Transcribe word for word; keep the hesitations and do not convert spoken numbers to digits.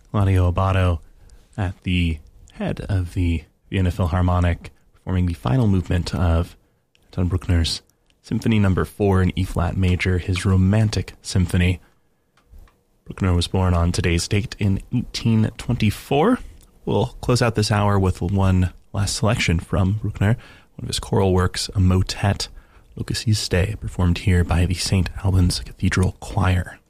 Claudio Abbado at the head of the Vienna Philharmonic, performing the final movement of Anton Bruckner's Symphony Number Four in E-flat major, his Romantic Symphony. Bruckner was born on today's date in eighteen twenty-four. We'll close out this hour with one last selection from Bruckner, one of his choral works, a motet, Locus Iste, performed here by the Saint Albans Cathedral Choir.